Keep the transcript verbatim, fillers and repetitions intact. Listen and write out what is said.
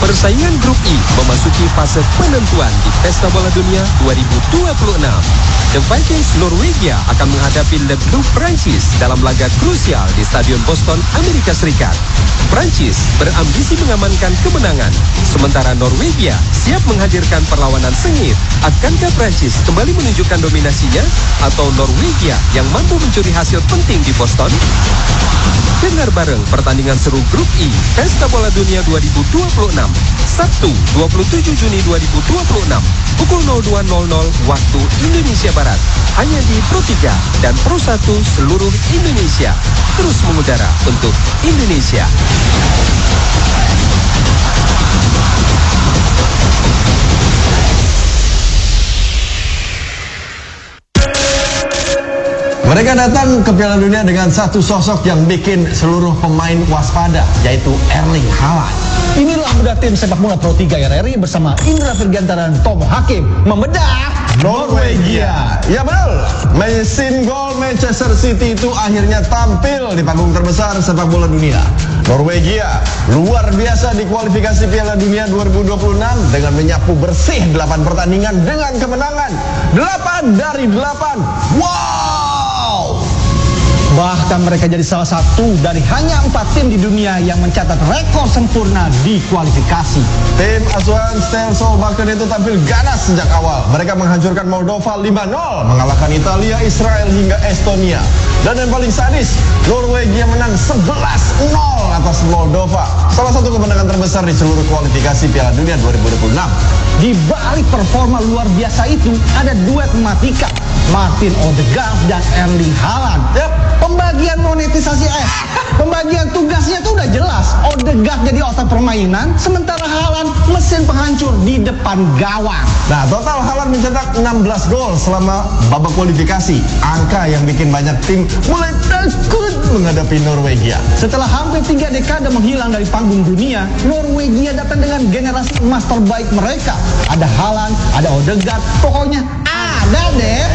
Persaingan Grup I memasuki fase penentuan di Pesta Bola Dunia dua ribu dua puluh enam. The Vikings Norwegia akan menghadapi Le Bleu Prancis dalam laga krusial di Stadion Boston, Amerika Serikat. Prancis berambisi mengamankan kemenangan, sementara Norwegia siap menghadirkan perlawanan sengit. Akankah Prancis kembali menunjukkan dominasinya atau Norwegia yang mampu mencuri hasil penting di Boston? Dengar bareng pertandingan seru Grup I Pesta Bola Dunia dua ribu dua puluh enam, Sabtu dua puluh tujuh Juni dua ribu dua puluh enam pukul nol dua nol nol waktu Indonesia Barat, hanya di Pro tiga dan Pro satu seluruh Indonesia. Terus mengudara untuk Indonesia. Mereka datang ke Piala Dunia dengan satu sosok yang bikin seluruh pemain waspada, yaitu Erling Haaland. Inilah muda tim sepak bola Pro tiga R R I bersama Indra Firgantara dan Tom Hakim membedah Norwegia. Ya betul, mesin gol Manchester City itu akhirnya tampil di panggung terbesar sepak bola dunia. Norwegia luar biasa di kualifikasi Piala Dunia dua ribu dua puluh enam dengan menyapu bersih delapan pertandingan dengan kemenangan delapan dari delapan. Wow! Bahkan mereka jadi salah satu dari hanya empat tim di dunia yang mencatat rekor sempurna di kualifikasi. Tim asuhan Steel Solbakken itu tampil ganas sejak awal. Mereka menghancurkan Moldova lima nol, mengalahkan Italia, Israel hingga Estonia. Dan yang paling sadis, Norwegia menang sebelas nol atas Moldova. Salah satu kemenangan terbesar di seluruh kualifikasi Piala Dunia dua ribu dua puluh enam. Di balik performa luar biasa itu ada duet mematikan, Martin Odegaard dan Erling Haaland. Yep. Pembagian monetisasi eh, pembagian tugasnya tuh udah jelas. Odegaard jadi otak permainan, sementara Haaland mesin penghancur di depan gawang. Nah, total Haaland mencetak enam belas gol selama babak kualifikasi. Angka yang bikin banyak tim mulai takut menghadapi Norwegia. Setelah hampir tiga dekade menghilang dari panggung dunia, Norwegia datang dengan generasi emas terbaik mereka. Ada Haaland, ada Odegaard, pokoknya ada deh.